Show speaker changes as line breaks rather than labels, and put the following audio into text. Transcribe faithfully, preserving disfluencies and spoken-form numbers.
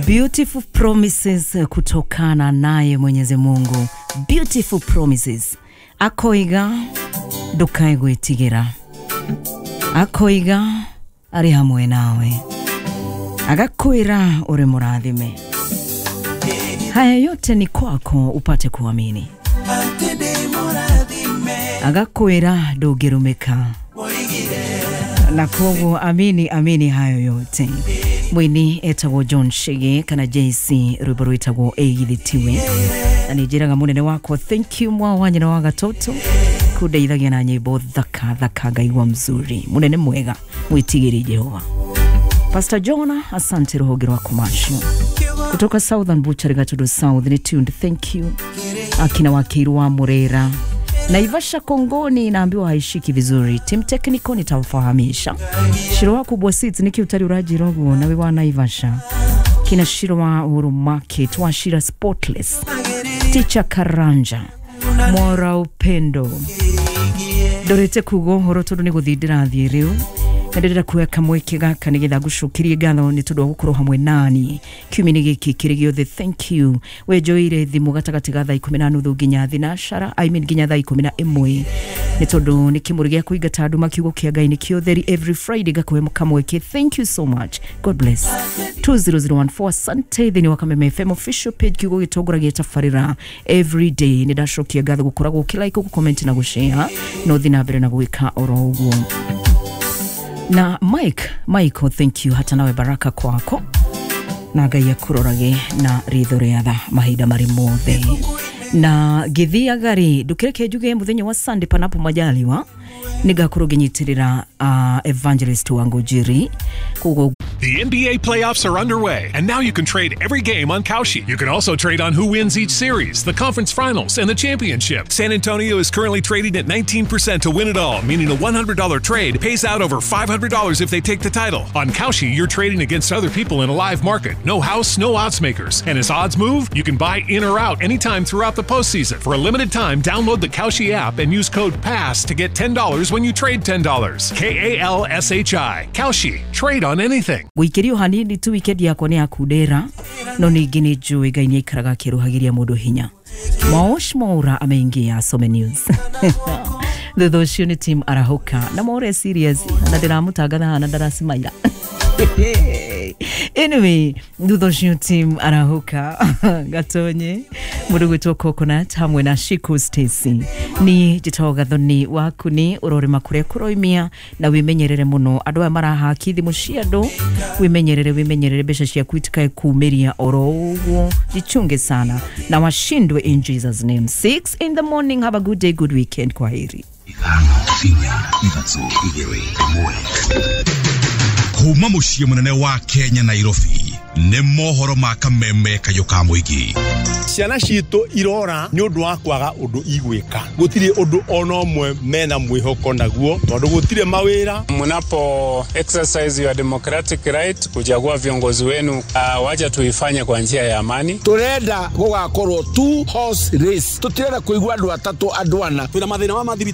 Beautiful promises kutokana naye Mwenyezi Mungu. Beautiful promises. Akoiga dukaigwitigira. Akoiga ari hamwe nawe. Agakwira uri murathime. Haya yote ni kwako upate kuamini. Agakwira ndugirumika. Na kogo amini amini hayo yote. Mwini etago John Shege kana J C Rubero etago eigithitiwe. Na nijiraga munene wako thank you mwa wanyina wa gatoto kudeithagia na nyimbo thaka thaka gaigwa mzuri. Munene mwega mwitigiri Jehova. Pastor Jonah asante rohoge rwako masho. Kutoka Southern Butchery Gatudo South ni tuned thank you. Akina wakiru wa Murera. Naivasha Kongoni naambiwa haishiki vizuri. Team technical nitawafahamisha. Shirwa kubwa seats niki utari uraji rogo na wewa Naivasha. Kina Shirwa Uhuru Market wa Shira Spotless. Teacher Karanja. Mora Upendo. Dorete kugo horotodo ni guthidira thiriu. Ndedera kuweka mwekega kanigitha gucukirie gatho ni tudwa gukoro hamwe nani kiumini giki kirigio the thank you we joire thimu gatagati gatha ikumi na nuthu nginya thinashara I mean nginya tha ikumi na imwe ni tondu ni kimuri gya kuigata andu makiugo kia Ngai ni kio theri every Friday gakwe mukamweke. Thank you so much, God bless. two zero zero one four Sante thini Wakameme F M official page kiugo gitogora gitafarira every day ni dashokia gatho gukora gukila iko comment na gushare no thina mbere na gwika oro uguo. Na Mike, Michael, thank you hata nawe baraka kwako. Na Ngai akurorage na ridhore yatha mahida mari mothe. Na githia gari dukireke juge muthenya wa Sunday panapo majaliwa nigakuruginyitirira uh, evangelist wangu Jiri kugo.
The N B A playoffs are underway, and now you can trade every game on Kalshi. You can also trade on who wins each series, the conference finals, and the championship. San Antonio is currently trading at nineteen percent to win it all, meaning a one hundred dollars trade pays out over five hundred dollars if they take the title. On Kalshi, you're trading against other people in a live market. No house, no odds makers. And as odds move, you can buy in or out anytime throughout the postseason. For a limited time, download the Kalshi app and use code PASS to get ten dollars when you trade ten dollars. K A L S H I. Kalshi. Trade on anything.
Wikirio hanini tu weekend yako ni akudera no ningine juu Ngai ikaraga kiruhagiria mundu hinya. Maosh Maura ameingia Some News. The Those Unity team arahoka na more serious na ndiramutangatha na ndarasimaira. Anyway, Those Unity team arahoka gatonye murugwitwo Coconut hamwe na Shiku Stacy ni jitoga thoni waku ni urore makure kuroimia na wimenyerere muno andu aya maraha kithi mushiado wimenyerere wimenyerere besha cia kwitikae kumeria oro uguo jichunge sana na washindwe in Jesus name. Six in the morning. Have a good day, good weekend. Kwaheri.
Kuma mushie munene wa Kenya Nairobi ne mohoro makameme kayoka muigi
ciana cito irora ni undu wa kwaga undu igwika gutire undu ono mwe mena mwihoko naguo tondu gutire mawira.
Mnapo exercise your democratic right kuchagua viongozi wenu, uh, wacha tuifanye kwa njia ya amani.
Turenda gugakorwo two horse race, tutirenda kuigwa andu atatu andwana.
Tuna mathina wa